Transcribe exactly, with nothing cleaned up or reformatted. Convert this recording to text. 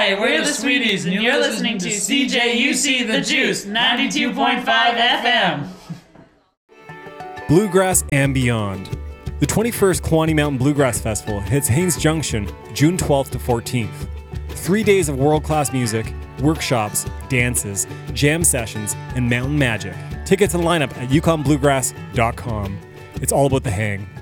Hi, we're the Sweeties, and you're listening to C J U C The Juice, ninety-two point five F M. Bluegrass and Beyond. The twenty-first Kewanee Mountain Bluegrass Festival hits Haines Junction June twelfth to fourteenth. Three days of world-class music, workshops, dances, jam sessions, and mountain magic. Tickets and lineup at yukon bluegrass dot com. It's all about the hang.